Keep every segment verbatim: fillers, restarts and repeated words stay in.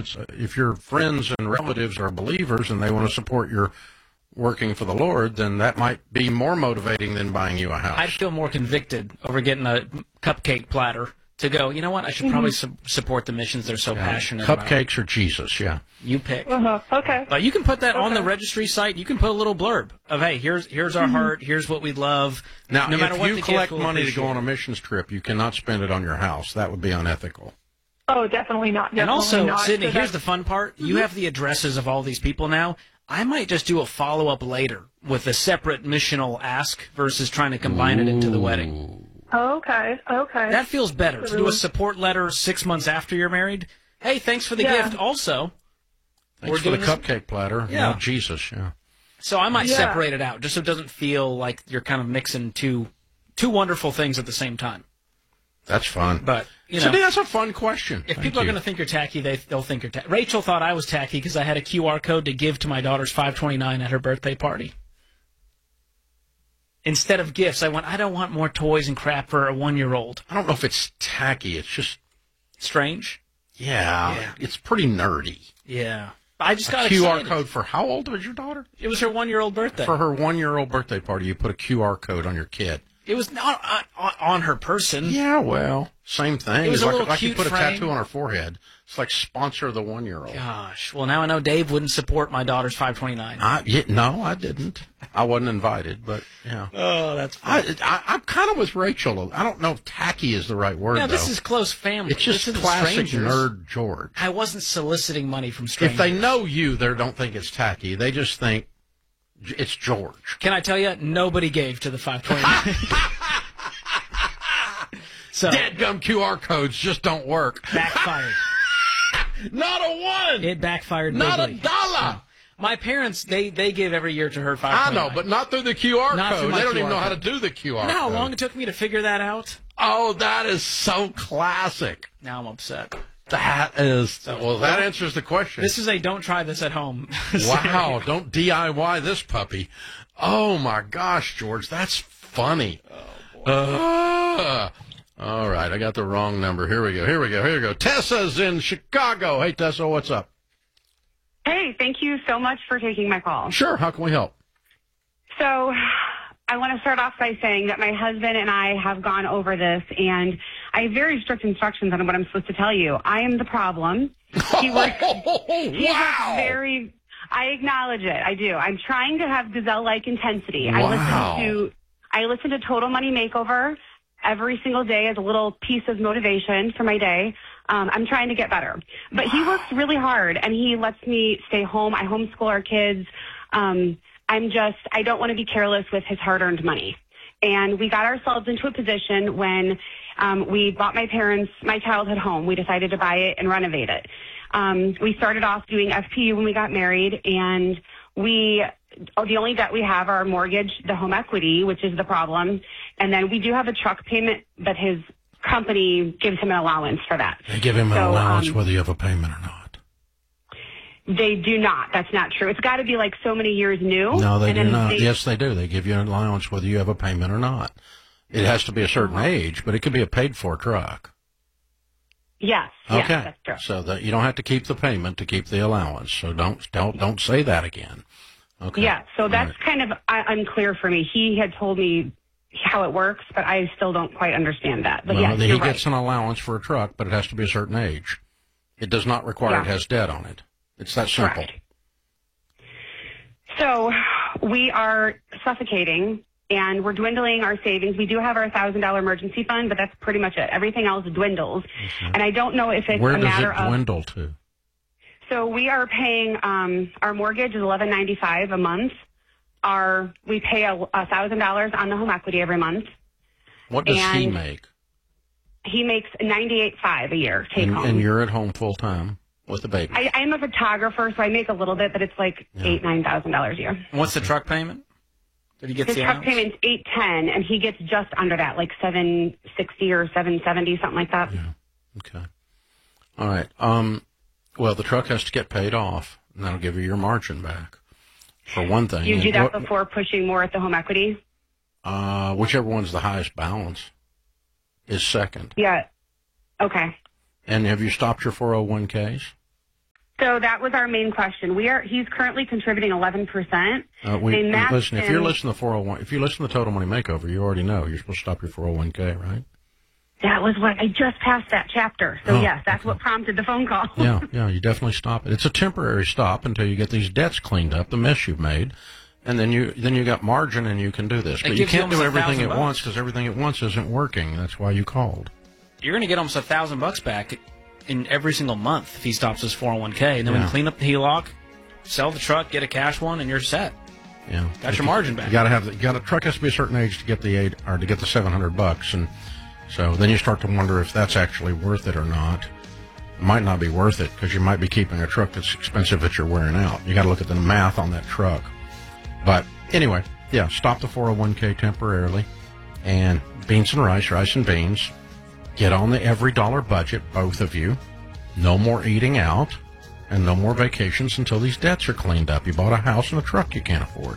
it's if your friends and relatives are believers and they want to support your working for the Lord, then that might be more motivating than buying you a house. I'd feel more convicted over getting a cupcake platter to go, you know what, I should probably su- support the missions they're so yeah. passionate about. Cupcakes or Jesus, yeah. You pick. Uh-huh. Okay. But you can put that okay. on the registry site. You can put a little blurb of, hey, here's here's our mm-hmm. heart, here's what we love. Now, no matter if what you the collect gift, we'll money to go on a appreciate it. missions trip, you cannot spend it on your house. That would be unethical. Oh, definitely not. Definitely and also, not. Sydney, So here's the that's- fun part. You Mhm. have the addresses of all these people now. I might just do a follow-up later with a separate missional ask versus trying to combine Ooh. it into the wedding. Okay. Okay. That feels better. To do a Really? support letter six months after you're married. Hey, thanks for the Yeah. gift. Also, Thanks we're for the doing this- cupcake platter. Yeah. Yeah. Jesus, yeah. So I might Yeah. separate it out just so it doesn't feel like you're kind of mixing two two wonderful things at the same time. That's fun. But, you know, Sydney, that's a fun question. if Thank people are you. going to think you're tacky, they, they'll think you're tacky. Rachel thought I was tacky because I had a Q R code to give to my daughter's five twenty-nine at her birthday party. Instead of gifts, I went, I don't want more toys and crap for a one-year-old. I don't know if it's tacky. It's just, Strange? yeah, Yeah. it's pretty nerdy. Yeah. I just got A Q R excited. code for how old was your daughter? It was her one-year-old birthday. For her one-year-old birthday party, you put a Q R code on your kid. It was not on, on, on her person. Yeah, well, same thing. It was It's a like, little like you cute put a frame. tattoo on her forehead. It's like sponsor the one-year-old. Gosh. Well, now I know Dave wouldn't support my daughter's five twenty-nine. I, yeah, no, I didn't. I wasn't invited, but yeah. Oh, that's fun. I, I, I'm kind of with Rachel. I don't know if tacky is the right word, No, though. this is close family. It's just This isn't classic strangers. nerd George. I wasn't soliciting money from If strangers. they know you, they don't think it's tacky. They just think j- it's George. Can I tell you, nobody gave to the five twenty-nine. So, Dadgum Q R codes just don't work. backfired. Not a one. It backfired Not a bigly. dollar. My parents, they, they give every year to her five I twenty-nine. know, but not through the Q R Not through code. my They don't Q R even know how to code. do the Q R You know how code. long it took me to figure that out? Oh, that is so classic. Now I'm upset. That is. Well, that answers the question. This is a don't try this at home. Wow, don't D I Y this puppy. Oh, my gosh, George, that's funny. Oh, boy. Uh, all right, I got the wrong number. Here we go, here we go, here we go. Tessa's in Chicago. Hey, Tessa, what's up? Hey, thank you so much for taking my call. Sure, how can we help? So I want to start off by saying that my husband and I have gone over this, and I have very strict instructions on what I'm supposed to tell you. I am the problem. He works, he wow. works very... I acknowledge it. I do. I'm trying to have gazelle-like intensity. Wow. I listen to I listen to Total Money Makeover every single day as a little piece of motivation for my day. Um, I'm trying to get better. But he works really hard, and he lets me stay home. I homeschool our kids. Um, I'm just, I don't want to be careless with his hard-earned money. And we got ourselves into a position when um, we bought my parents' my childhood home. We decided to buy it and renovate it. Um, we started off doing F P U when we got married, and we oh, the only debt we have are our mortgage, the home equity, which is the problem. And then we do have a truck payment, but his company gives him an allowance for that. They give him an So, allowance um, whether you have a payment or not. They do not. That's not true. It's got to be like so many years new. No, they and do then not. they- Yes, they do. They give you an allowance whether you have a payment or not. It has to be a certain age, but it could be a paid-for truck. Yes. Okay, Yes, that's true. so that you don't have to keep the payment to keep the allowance. So don't don't don't say that again. Okay. Yeah, so All that's right. kind of uh, unclear for me. He had told me how it works, but I still don't quite understand that. But Well, yes, he you're right. gets an allowance for a truck, but it has to be a certain age. It does not require it Yeah. has debt on it. It's that simple. Correct. So we are suffocating, and we're dwindling our savings. We do have our one thousand dollars emergency fund, but that's pretty much it. Everything else dwindles. And I don't know if it's Where a does matter it of... dwindle to? So we are paying, um, our mortgage is eleven ninety-five a month. Our, we pay a one thousand dollars on the home equity every month. What does he and- make? He makes ninety-eight five a year take And, home. and you're at home full time with the baby. I, I'm a photographer, so I make a little bit, but it's like Yeah. eight, nine thousand dollars a year. What's the truck payment? Did he get His the truck allowance? payment's eight ten, and he gets just under that, like seven sixty or seven seventy, something like that. Yeah. Okay. All right. Um. Well, the truck has to get paid off, and that'll give you your margin back. For one thing. You do And that what- before pushing more at the home equity. Uh, whichever one's the highest balance is second. Yeah. Okay. And have you stopped your four oh one k's? So that was our main question. We are. He's currently contributing eleven percent. Uh, we, They matched listen, if you're him- listening to four oh one, if you listen to Total Money Makeover, you already know you're supposed to stop your four oh one k, right? That was what I just passed that chapter. So Oh, yes, that's okay. what prompted the phone call. Yeah, yeah, you definitely stop it. It's a temporary stop until you get these debts cleaned up, the mess you've made, and then you then you got margin and you can do this. It But you gives you can't do almost a everything thousand at bucks. once because everything at once isn't working. That's why you called. You're going to get almost a thousand bucks back in every single month if he stops his four oh one k. And then when Yeah. you clean up the H E L O C, sell the truck, get a cash one, and you're set. Yeah, Got If your you- margin back. You got to have the, you got a truck has to be a certain age to get the eight or to get the seven hundred bucks, and so then you start to wonder if that's actually worth it or not. It might not be worth it because you might be keeping a truck that's expensive that you're wearing out. You got to look at the math on that truck. But anyway, yeah, stop the four oh one k temporarily, and beans and rice, rice and beans. Get on the every dollar budget, both of you. No more eating out, and no more vacations until these debts are cleaned up. You bought a house and a truck you can't afford.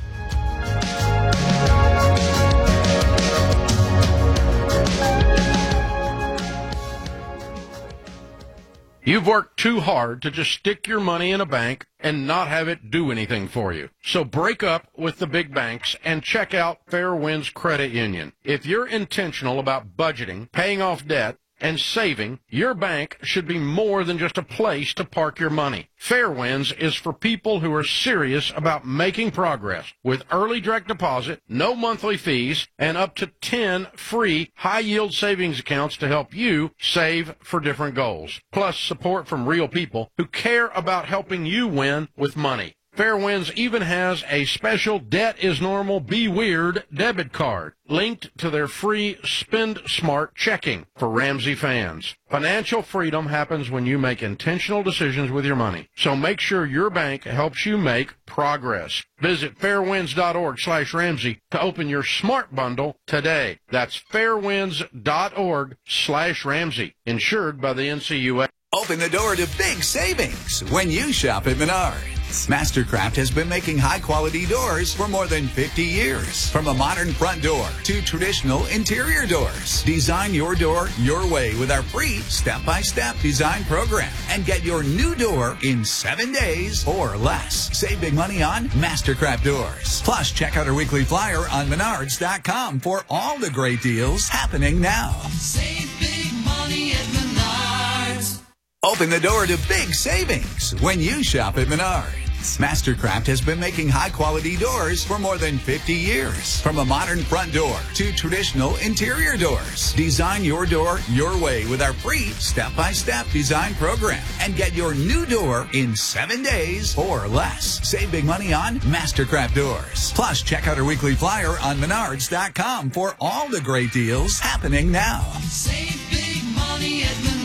You've worked too hard to just stick your money in a bank and not have it do anything for you. So break up with the big banks and check out Fair Winds Credit Union. If you're intentional about budgeting, paying off debt, and saving, your bank should be more than just a place to park your money. Fairwinds is for people who are serious about making progress with early direct deposit, no monthly fees, and up to ten free high-yield savings accounts to help you save for different goals. Plus support from real people who care about helping you win with money. Fairwinds even has a special Debt is Normal, Be Weird debit card linked to their free Spend Smart checking for Ramsey fans. Financial freedom happens when you make intentional decisions with your money. So make sure your bank helps you make progress. Visit fairwinds.org slash Ramsey to open your Smart Bundle today. That's fairwinds.org slash Ramsey. Insured by the N C U A. Open the door to big savings when you shop at Menards. Mastercraft has been making high-quality doors for more than fifty years. From a modern front door to traditional interior doors. Design your door your way with our free step-by-step design program. And get your new door in seven days or less. Save big money on Mastercraft doors. Plus, check out our weekly flyer on menards dot com for all the great deals happening now. Save big money at Menards. Open the door to big savings when you shop at Menards. Mastercraft has been making high-quality doors for more than fifty years. From a modern front door to traditional interior doors. Design your door your way with our free step-by-step design program. And get your new door in seven days or less. Save big money on Mastercraft doors. Plus, check out our weekly flyer on menards dot com for all the great deals happening now. Save big money at Menards.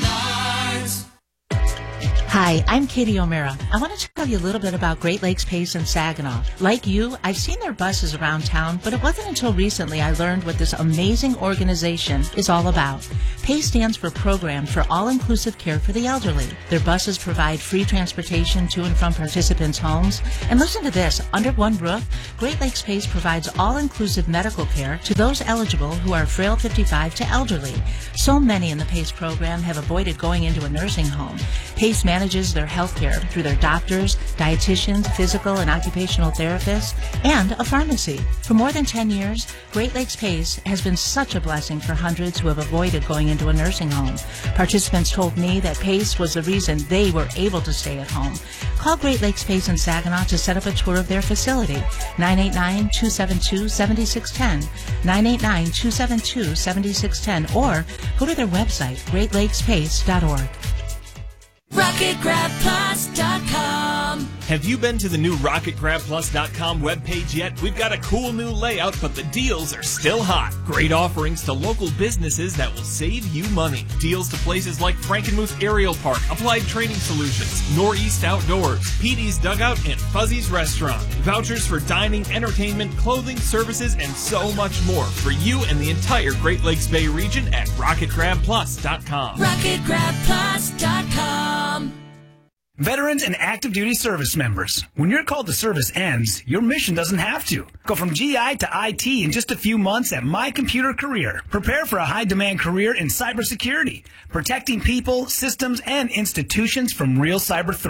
Hi, I'm Katie O'Mara. I want to tell you a little bit about Great Lakes Pace in Saginaw. Like you, I've seen their buses around town, but it wasn't until recently I learned what this amazing organization is all about. PACE stands for Program for All-Inclusive Care for the Elderly. Their buses provide free transportation to and from participants' homes. And listen to this, under one roof, Great Lakes Pace provides all-inclusive medical care to those eligible who are frail fifty-five to elderly. So many in the PACE program have avoided going into a nursing home. PACE manages their health care through their doctors, dietitians, physical and occupational therapists, and a pharmacy. For more than ten years, Great Lakes PACE has been such a blessing for hundreds who have avoided going into a nursing home. Participants told me that PACE was the reason they were able to stay at home. Call Great Lakes PACE in Saginaw to set up a tour of their facility. nine eight nine, two seven two, seven six one zero, nine eight nine, two seven two, seven six one zero, or go to their website, great lakes pace dot org. rocket grab plus dot com. Have you been to the new rocket grab plus dot com webpage yet? We've got a cool new layout, but the deals are still hot. Great offerings to local businesses that will save you money. Deals to places like Frankenmuth Aerial Park, Applied Training Solutions, Northeast Outdoors, P D's Dugout, and Fuzzy's Restaurant. Vouchers for dining, entertainment, clothing, services, and so much more for you and the entire Great Lakes Bay region at rocket grab plus dot com. rocket grab plus dot com. Veterans and active duty service members, when your call to service ends, your mission doesn't have to. Go from G I to I T in just a few months at My Computer Career. Prepare for a high-demand career in cybersecurity, protecting people, systems, and institutions from real cyber threats.